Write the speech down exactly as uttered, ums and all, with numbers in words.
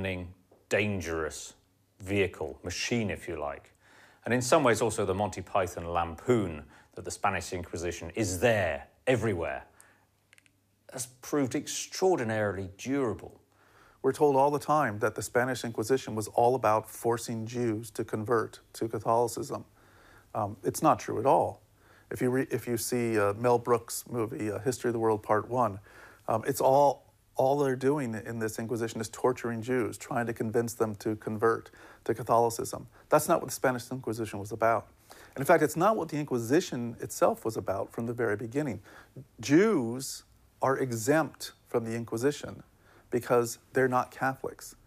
frightening, dangerous vehicle, machine, if you like. And in some ways also the Monty Python lampoon that the Spanish Inquisition is there, everywhere, has proved extraordinarily durable. We're told all the time that the Spanish Inquisition was all about forcing Jews to convert to Catholicism. Um, it's not true at all. If you, re if you see uh, Mel Brooks' movie, uh, History of the World Part One, um, it's all, all they're doing in this Inquisition is torturing Jews, trying to convince them to convert to Catholicism. That's not what the Spanish Inquisition was about. And in fact, it's not what the Inquisition itself was about from the very beginning. Jews are exempt from the Inquisition because they're not Catholics.